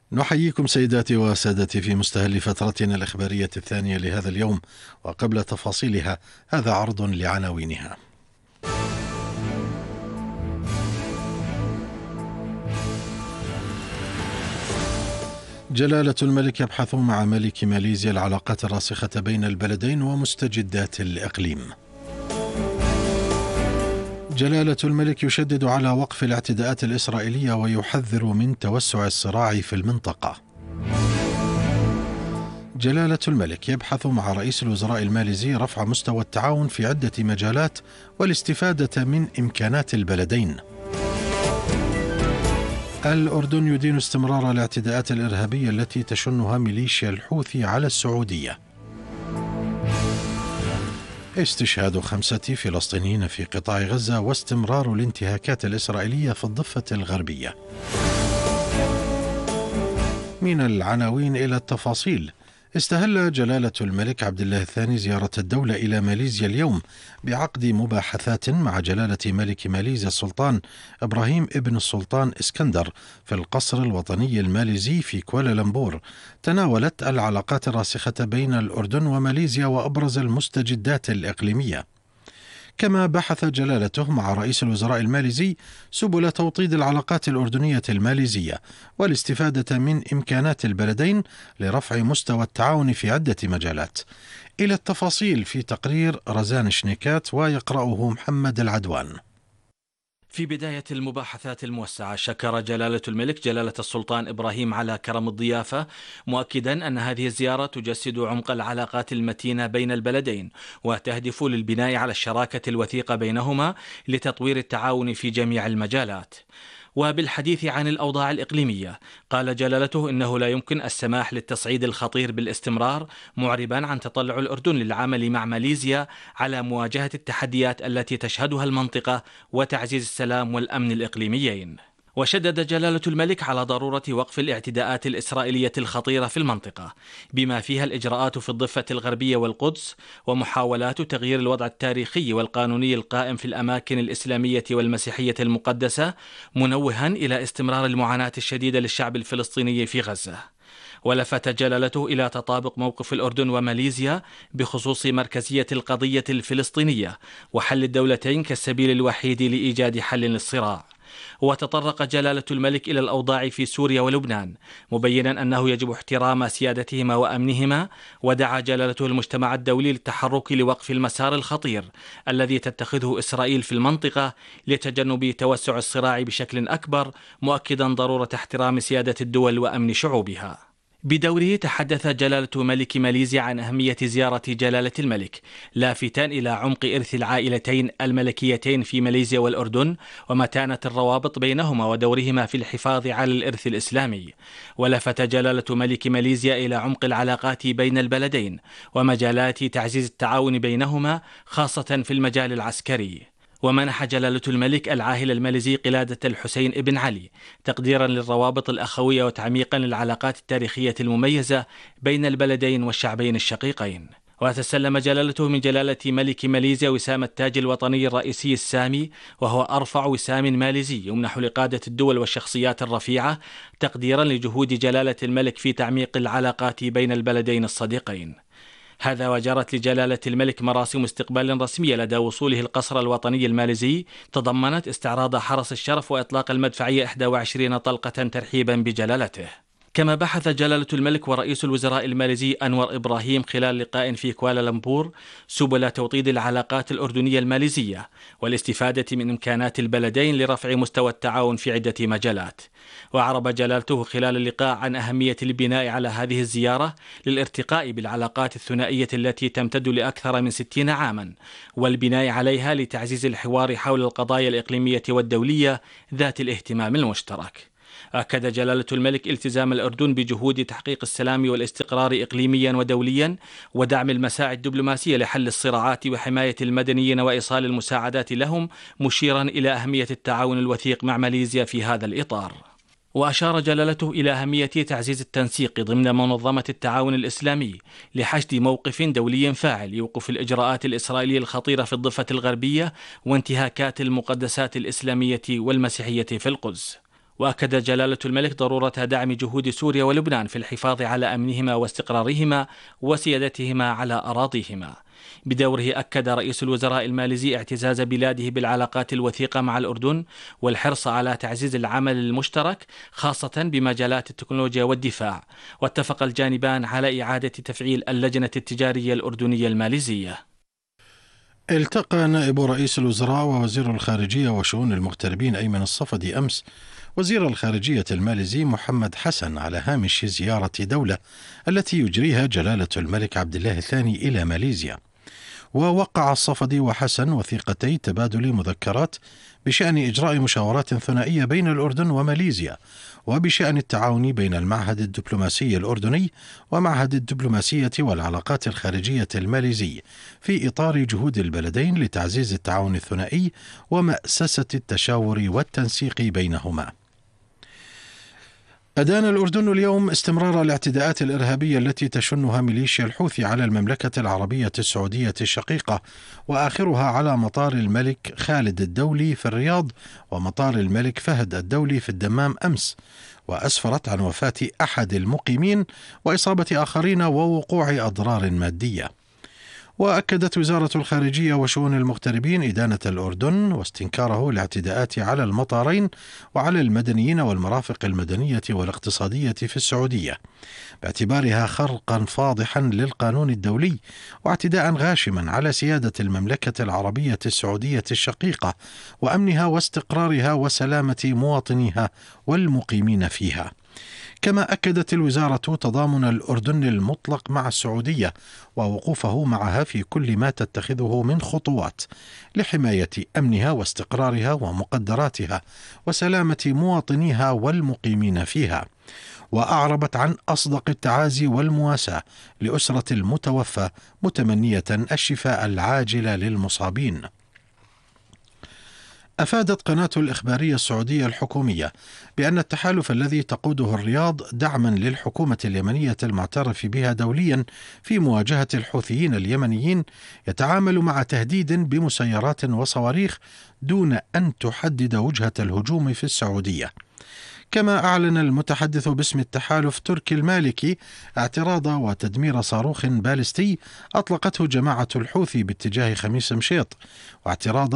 نحييكم سيداتي وسادتي في مستهل فترتنا الإخبارية الثانية لهذا اليوم، وقبل تفاصيلها هذا عرض لعناوينها. جلالة الملك يبحث مع ملك ماليزيا العلاقات الراسخة بين البلدين ومستجدات الإقليم. جلالة الملك يشدد على وقف الاعتداءات الإسرائيلية ويحذر من توسع الصراع في المنطقة. جلالة الملك يبحث مع رئيس الوزراء الماليزي رفع مستوى التعاون في عدة مجالات والاستفادة من إمكانات البلدين. الأردن يدين استمرار الاعتداءات الإرهابية التي تشنها ميليشيا الحوثي على السعودية. استشهاد 5 فلسطينيين في قطاع غزة واستمرار الانتهاكات الإسرائيلية في الضفة الغربية. من العناوين إلى التفاصيل. استهل جلالة الملك عبد الله الثاني زيارة الدولة إلى ماليزيا اليوم بعقد مباحثات مع جلالة ملك ماليزيا السلطان إبراهيم ابن السلطان اسكندر في القصر الوطني الماليزي في كوالالمبور، تناولت العلاقات الراسخة بين الأردن وماليزيا وأبرز المستجدات الإقليمية. كما بحث جلالته مع رئيس الوزراء الماليزي سبل توطيد العلاقات الأردنية الماليزية والاستفادة من إمكانات البلدين لرفع مستوى التعاون في عدة مجالات. إلى التفاصيل في تقرير رزان شنيكات ويقرأه محمد العدوان. في بداية المباحثات الموسعة شكر جلالة الملك جلالة السلطان إبراهيم على كرم الضيافة، مؤكدا أن هذه الزيارة تجسد عمق العلاقات المتينة بين البلدين وتهدف للبناء على الشراكة الوثيقة بينهما لتطوير التعاون في جميع المجالات. وبالحديث عن الأوضاع الإقليمية قال جلالته إنه لا يمكن السماح للتصعيد الخطير بالاستمرار، معربا عن تطلع الأردن للعمل مع ماليزيا على مواجهة التحديات التي تشهدها المنطقة وتعزيز السلام والأمن الإقليميين. وشدد جلالة الملك على ضرورة وقف الاعتداءات الإسرائيلية الخطيرة في المنطقة بما فيها الإجراءات في الضفة الغربية والقدس ومحاولات تغيير الوضع التاريخي والقانوني القائم في الأماكن الإسلامية والمسيحية المقدسة، منوها إلى استمرار المعاناة الشديدة للشعب الفلسطيني في غزة. ولفت جلالته إلى تطابق موقف الأردن وماليزيا بخصوص مركزية القضية الفلسطينية وحل الدولتين كالسبيل الوحيد لإيجاد حل للصراع. وتطرق جلالة الملك إلى الأوضاع في سوريا ولبنان، مبينا أنه يجب احترام سيادتهما وأمنهما، ودعا جلالته المجتمع الدولي للتحرك لوقف المسار الخطير الذي تتخذه إسرائيل في المنطقة لتجنب توسع الصراع بشكل أكبر، مؤكدا ضرورة احترام سيادة الدول وأمن شعوبها. بدوره تحدث جلالة ملك ماليزيا عن أهمية زيارة جلالة الملك، لافتا إلى عمق إرث العائلتين الملكيتين في ماليزيا والأردن ومتانة الروابط بينهما ودورهما في الحفاظ على الإرث الإسلامي. ولفت جلالة ملك ماليزيا إلى عمق العلاقات بين البلدين ومجالات تعزيز التعاون بينهما خاصة في المجال العسكري. ومنح جلالة الملك العاهل الماليزي قلادة الحسين ابن علي تقديرا للروابط الأخوية وتعميقا للعلاقات التاريخية المميزة بين البلدين والشعبين الشقيقين. وتسلم جلالته من جلالة ملك ماليزيا وسام التاج الوطني الرئيسي السامي، وهو أرفع وسام ماليزي يمنح لقادة الدول والشخصيات الرفيعة، تقديرا لجهود جلالة الملك في تعميق العلاقات بين البلدين الصديقين. هذا وجرت لجلالة الملك مراسم استقبال رسمية لدى وصوله القصر الوطني الماليزي، تضمنت استعراض حرس الشرف وإطلاق المدفعية 21 طلقة ترحيبا بجلالته. كما بحث جلالة الملك ورئيس الوزراء الماليزي أنور إبراهيم خلال لقاء في كوالالمبور سبل توطيد العلاقات الأردنية الماليزية والاستفادة من إمكانات البلدين لرفع مستوى التعاون في عدة مجالات. وعرب جلالته خلال اللقاء عن أهمية البناء على هذه الزيارة للارتقاء بالعلاقات الثنائية التي تمتد لأكثر من 60 عاما، والبناء عليها لتعزيز الحوار حول القضايا الإقليمية والدولية ذات الاهتمام المشترك. أكد جلالة الملك التزام الأردن بجهود تحقيق السلام والاستقرار إقليميا ودوليا ودعم المساعي الدبلوماسية لحل الصراعات وحماية المدنيين وإيصال المساعدات لهم، مشيرا إلى أهمية التعاون الوثيق مع ماليزيا في هذا الإطار. وأشار جلالته إلى أهمية تعزيز التنسيق ضمن منظمة التعاون الإسلامي لحشد موقف دولي فاعل يوقف الإجراءات الإسرائيلية الخطيرة في الضفة الغربية وانتهاكات المقدسات الإسلامية والمسيحية في القدس. وأكد جلالة الملك ضرورة دعم جهود سوريا ولبنان في الحفاظ على أمنهما واستقرارهما وسيادتهما على أراضيهما. بدوره أكد رئيس الوزراء الماليزي اعتزاز بلاده بالعلاقات الوثيقة مع الأردن والحرص على تعزيز العمل المشترك خاصة بمجالات التكنولوجيا والدفاع، واتفق الجانبان على إعادة تفعيل اللجنة التجارية الأردنية الماليزية. التقى نائب رئيس الوزراء ووزير الخارجية وشؤون المغتربين أيمن الصفدي أمس وزير الخارجية الماليزي محمد حسن على هامش زيارة دولة التي يجريها جلالة الملك عبد الله الثاني إلى ماليزيا. ووقع الصفدي وحسن وثيقتي تبادل مذكرات بشأن إجراء مشاورات ثنائية بين الأردن وماليزيا، وبشأن التعاون بين المعهد الدبلوماسي الأردني ومعهد الدبلوماسية والعلاقات الخارجية الماليزي في إطار جهود البلدين لتعزيز التعاون الثنائي ومأسسة التشاور والتنسيق بينهما. أدان الأردن اليوم استمرار الاعتداءات الإرهابية التي تشنها ميليشيا الحوثي على المملكة العربية السعودية الشقيقة، وآخرها على مطار الملك خالد الدولي في الرياض ومطار الملك فهد الدولي في الدمام أمس، وأسفرت عن وفاة أحد المقيمين وإصابة آخرين ووقوع أضرار مادية. وأكدت وزارة الخارجية وشؤون المغتربين إدانة الأردن واستنكاره الاعتداءات على المطارين وعلى المدنيين والمرافق المدنية والاقتصادية في السعودية، باعتبارها خرقا فاضحا للقانون الدولي واعتداء غاشما على سيادة المملكة العربية السعودية الشقيقة وأمنها واستقرارها وسلامة مواطنيها والمقيمين فيها. كما أكدت الوزارة تضامن الأردن المطلق مع السعودية ووقوفه معها في كل ما تتخذه من خطوات لحماية أمنها واستقرارها ومقدراتها وسلامة مواطنيها والمقيمين فيها، وأعربت عن أصدق التعازي والمواساة لأسرة المتوفى متمنية الشفاء العاجل للمصابين. أفادت قناة الإخبارية السعودية الحكومية بأن التحالف الذي تقوده الرياض دعما للحكومة اليمنية المعترف بها دوليا في مواجهة الحوثيين اليمنيين يتعامل مع تهديد بمسيرات وصواريخ دون أن تحدد وجهة الهجوم في السعودية. كما أعلن المتحدث باسم التحالف تركي المالكي اعتراض وتدمير صاروخ باليستي أطلقته جماعة الحوثي باتجاه خميس مشيط، واعتراض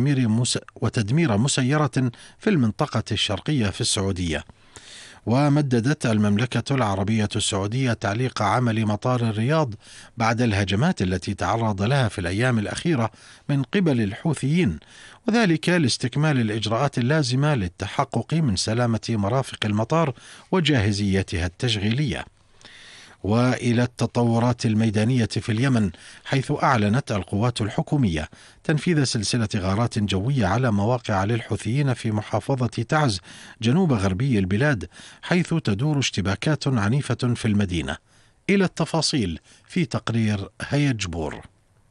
وتدمير مسيرة في المنطقة الشرقية في السعودية. ومددت المملكة العربية السعودية تعليق عمل مطار الرياض بعد الهجمات التي تعرض لها في الأيام الأخيرة من قبل الحوثيين، وذلك لاستكمال الإجراءات اللازمة للتحقق من سلامة مرافق المطار وجاهزيتها التشغيلية. وإلى التطورات الميدانية في اليمن، حيث أعلنت القوات الحكومية تنفيذ سلسلة غارات جوية على مواقع للحوثيين في محافظة تعز جنوب غربي البلاد، حيث تدور اشتباكات عنيفة في المدينة. إلى التفاصيل في تقرير هيا جبور.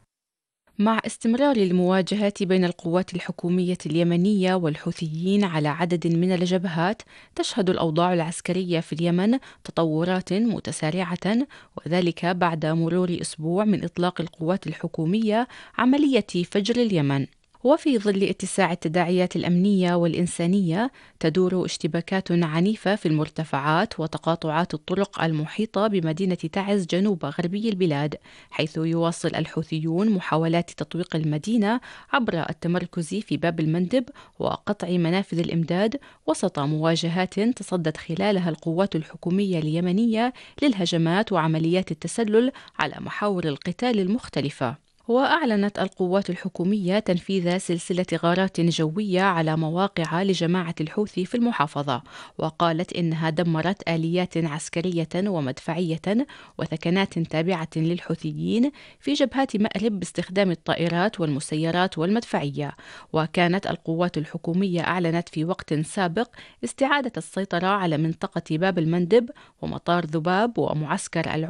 مع استمرار المواجهات بين القوات الحكومية اليمنية والحوثيين على عدد من الجبهات، تشهد الأوضاع العسكرية في اليمن تطورات متسارعة، وذلك بعد مرور أسبوع من إطلاق القوات الحكومية عملية فجر اليمن. وفي ظل اتساع التداعيات الأمنية والإنسانية، تدور اشتباكات عنيفة في المرتفعات وتقاطعات الطرق المحيطة بمدينة تعز جنوب غربي البلاد، حيث يواصل الحوثيون محاولات تطويق المدينة عبر التمركز في باب المندب وقطع منافذ الإمداد، وسط مواجهات تصدت خلالها القوات الحكومية اليمنية للهجمات وعمليات التسلل على محاور القتال المختلفة. وأعلنت القوات الحكومية تنفيذ سلسلة غارات جوية على مواقع لجماعة الحوثي في المحافظة، وقالت إنها دمرت آليات عسكرية ومدفعية وثكنات تابعة للحوثيين في جبهات مأرب باستخدام الطائرات والمسيرات والمدفعية. وكانت القوات الحكومية أعلنت في وقت سابق استعادة السيطرة على منطقة باب المندب ومطار ذباب ومعسكر